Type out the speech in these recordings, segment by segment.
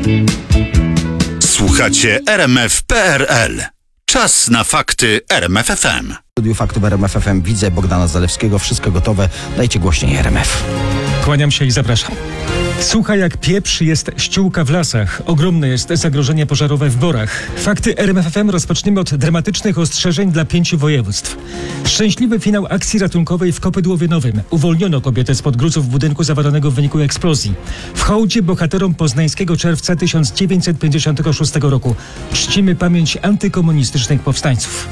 Słuchacie RMF.pl. Czas na fakty RMF FM. W studiu faktów RMF FM widzę Bogdana Zalewskiego. Wszystko gotowe. Dajcie głośniej RMF. Kłaniam się i zapraszam. Sucha jak pieprz jest ściółka w lasach. Ogromne jest zagrożenie pożarowe w Borach. Fakty RMF FM rozpoczniemy od dramatycznych ostrzeżeń dla 5 województw. Szczęśliwy finał akcji ratunkowej w Kopydłowie Nowym. Uwolniono kobietę spod gruzów budynku zawalonego w wyniku eksplozji. W hołdzie bohaterom poznańskiego czerwca 1956 roku czcimy pamięć antykomunistycznych powstańców.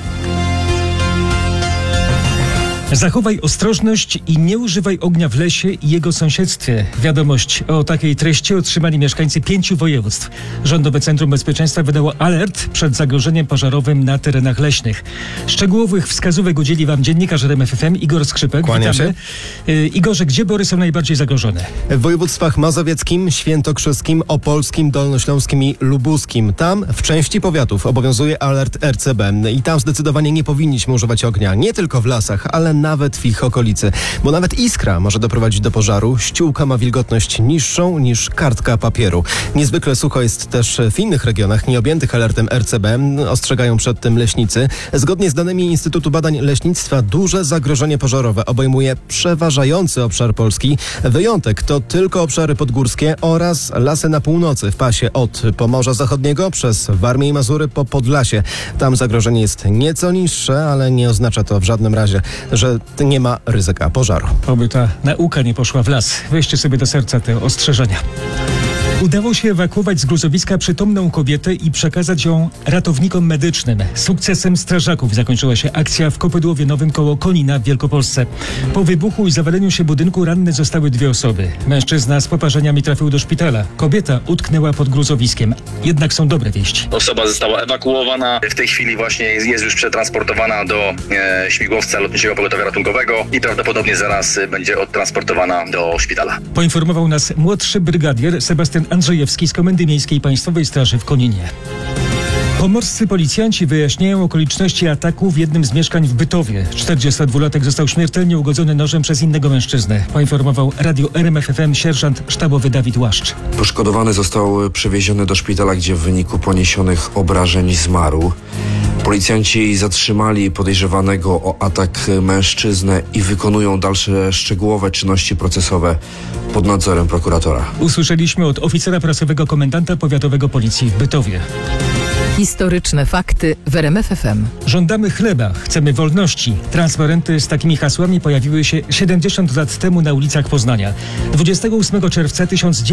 Zachowaj ostrożność i nie używaj ognia w lesie i jego sąsiedztwie. Wiadomość o takiej treści otrzymali mieszkańcy 5 województw. Rządowe Centrum Bezpieczeństwa wydało alert przed zagrożeniem pożarowym na terenach leśnych. Szczegółowych wskazówek udzieli wam dziennikarz RMF FM Igor Skrzypek. Kłaniam się. Igorze, gdzie bory są najbardziej zagrożone? W województwach mazowieckim, świętokrzyskim, opolskim, dolnośląskim i lubuskim. Tam w części powiatów obowiązuje alert RCB i tam zdecydowanie nie powinniśmy używać ognia. Nie tylko w lasach, ale nawet w ich okolicy. Bo nawet iskra może doprowadzić do pożaru. Ściółka ma wilgotność niższą niż kartka papieru. Niezwykle sucho jest też w innych regionach nieobjętych alertem RCB. Ostrzegają przed tym leśnicy. Zgodnie z danymi Instytutu Badań Leśnictwa duże zagrożenie pożarowe obejmuje przeważający obszar Polski. Wyjątek to tylko obszary podgórskie oraz lasy na północy w pasie od Pomorza Zachodniego przez Warmię i Mazury po Podlasie. Tam zagrożenie jest nieco niższe, ale nie oznacza to w żadnym razie, że nie ma ryzyka pożaru. Oby ta nauka nie poszła w las. Weźcie sobie do serca te ostrzeżenia. Udało się ewakuować z gruzowiska przytomną kobietę i przekazać ją ratownikom medycznym. Sukcesem strażaków zakończyła się akcja w Kopydłowie Nowym koło Konina w Wielkopolsce. Po wybuchu i zawaleniu się budynku ranne zostały 2 osoby. Mężczyzna z poparzeniami trafił do szpitala. Kobieta utknęła pod gruzowiskiem. Jednak są dobre wieści. Osoba została ewakuowana. W tej chwili właśnie jest już przetransportowana do śmigłowca lotniczego pogotowia ratunkowego i prawdopodobnie zaraz będzie odtransportowana do szpitala. Poinformował nas młodszy brygadier Sebastian Andrzejewski z Komendy Miejskiej Państwowej Straży w Koninie. Pomorscy policjanci wyjaśniają okoliczności ataku w jednym z mieszkań w Bytowie. 42-latek został śmiertelnie ugodzony nożem przez innego mężczyznę. Poinformował radio RMF FM sierżant sztabowy Dawid Łaszcz. Poszkodowany został przewieziony do szpitala, gdzie w wyniku poniesionych obrażeń zmarł. Policjanci zatrzymali podejrzewanego o atak mężczyznę i wykonują dalsze szczegółowe czynności procesowe pod nadzorem prokuratora. Usłyszeliśmy od oficera prasowego komendanta powiatowego policji w Bytowie. Historyczne fakty w RMF FM. Żądamy chleba, chcemy wolności. Transparenty z takimi hasłami pojawiły się 70 lat temu na ulicach Poznania. 28 czerwca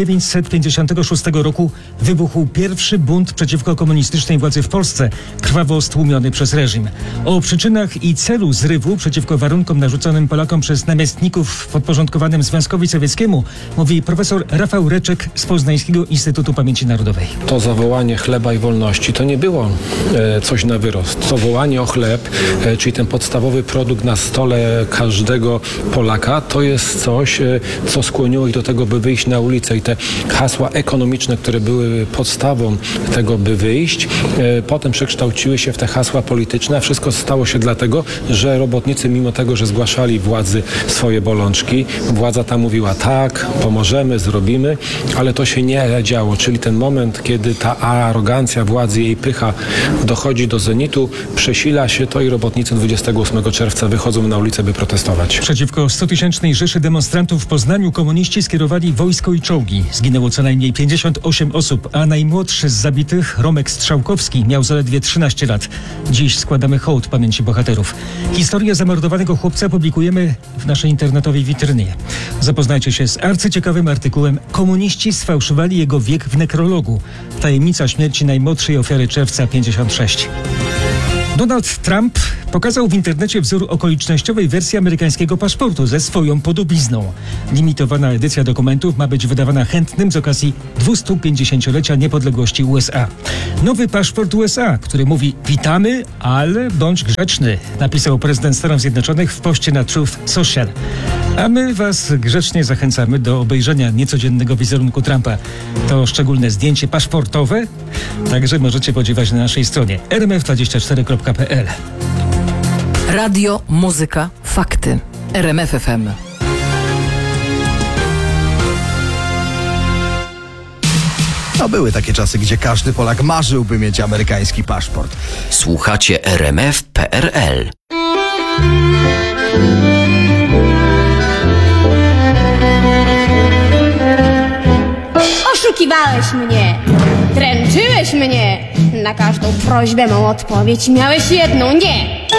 1956 roku wybuchł pierwszy bunt przeciwko komunistycznej władzy w Polsce, krwawo stłumiony przez reżim. O przyczynach i celu zrywu przeciwko warunkom narzuconym Polakom przez namiestników podporządkowanym Związkowi Sowieckiemu mówi profesor Rafał Reczek z Poznańskiego Instytutu Pamięci Narodowej. To zawołanie chleba i wolności to nie było coś na wyrost. To wołanie o chleb, czyli ten podstawowy produkt na stole każdego Polaka, to jest coś, co skłoniło ich do tego, by wyjść na ulicę i te hasła ekonomiczne, które były podstawą tego, by wyjść, potem przekształciły się w te hasła polityczne, a wszystko stało się dlatego, że robotnicy, mimo tego, że zgłaszali władzy swoje bolączki, władza ta mówiła tak, pomożemy, zrobimy, ale to się nie działo, czyli ten moment, kiedy ta arogancja władzy, jej pycha dochodzi do zenitu, przesila się to i robotnicy 28 czerwca wychodzą na ulicę, by protestować. Przeciwko 100-tysięcznej rzeszy demonstrantów w Poznaniu komuniści skierowali wojsko i czołgi. Zginęło co najmniej 58 osób, a najmłodszy z zabitych, Romek Strzałkowski, miał zaledwie 13 lat. Dziś składamy hołd pamięci bohaterów. Historię zamordowanego chłopca publikujemy w naszej internetowej witrynie. Zapoznajcie się z arcyciekawym artykułem "Komuniści sfałszowali jego wiek w nekrologu. Tajemnica śmierci najmłodszej ofiary czerwca 56. Donald Trump pokazał w internecie wzór okolicznościowej wersji amerykańskiego paszportu ze swoją podobizną. Limitowana edycja dokumentów ma być wydawana chętnym z okazji 250-lecia niepodległości USA. Nowy paszport USA, który mówi "witamy, ale bądź grzeczny", napisał prezydent Stanów Zjednoczonych w poście na Truth Social. A my was grzecznie zachęcamy do obejrzenia niecodziennego wizerunku Trumpa. To szczególne zdjęcie paszportowe, także możecie podziwiać na naszej stronie rmf24.pl. Radio, muzyka, fakty. RMF FM. No były takie czasy, gdzie każdy Polak marzyłby mieć amerykański paszport. Słuchacie RMF.pl. Oszukiwałeś mnie, dręczyłeś mnie. Na każdą prośbę mą odpowiedź miałeś jedną: nie.